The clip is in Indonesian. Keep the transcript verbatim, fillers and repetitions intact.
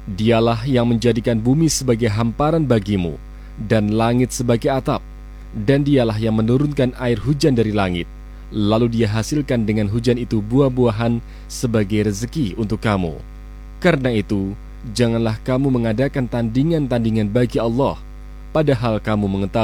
Dialah yang menjadikan bumi sebagai hamparan bagimu dan langit sebagai atap, dan dialah yang menurunkan air hujan dari langit, lalu dia hasilkan dengan hujan itu buah-buahan sebagai rezeki untuk kamu. Karena itu, janganlah kamu mengadakan tandingan-tandingan bagi Allah, padahal kamu mengetahui